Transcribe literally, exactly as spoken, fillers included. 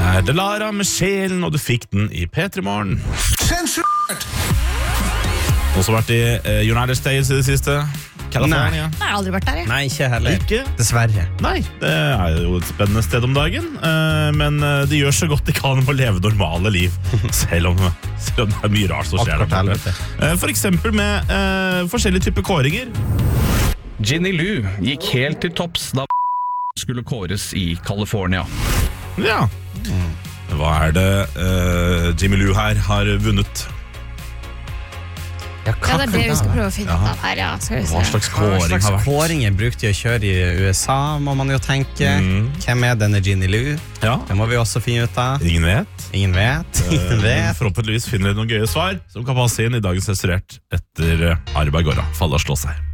er Delara med sjelen, og du fikk den i P tre Morgen. Sensurert! Også vært i uh, United States i det siste. California. Nei, jeg har aldri vært der, jeg. Nei, ikke heller. Ikke? Dessverre. Nei, det er jo et spennende sted om dagen, uh, men uh, de gjør så godt de kan med å leve normale liv, selv om, selv om det er mye rart som skjer der. Uh, for eksempel med uh, forskjellige typer kåringer. Ginny Lou gikk helt til topps da skulle kåres i California. Ja. Hva er det uh, Jimmy Lou her har vunnet? Ja, Ja, det er det vi skal prøve å finne ut av her, ja. Skal vi Hva se. slags Hva kåring slags har vært? kåringer brukte de å kjøre i U S A, må man jo tenke. Mm. Hvem er denne Ginny Lou? Ja, Det må vi også finne ut av. ingen vet. Ingen vet. Ingen Uh, vet. forhåpentligvis finner dere noen gøye svar som kan passe inn i dagens Sensurert etter uh, Arba Gora. Falle og slå seg.